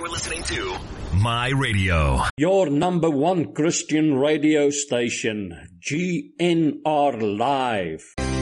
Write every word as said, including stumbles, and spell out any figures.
You're listening to My Radio. Your number one Christian radio station, G N R Live.